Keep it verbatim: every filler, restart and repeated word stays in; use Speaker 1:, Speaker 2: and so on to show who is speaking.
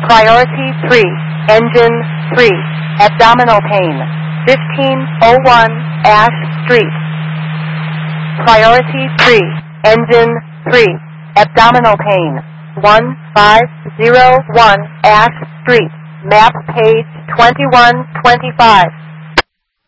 Speaker 1: Priority three, Engine three, Abdominal pain, fifteen oh one Ash Street. Priority three, Engine three, Abdominal pain, one five zero one Ash Street, map page twenty-one twenty-five.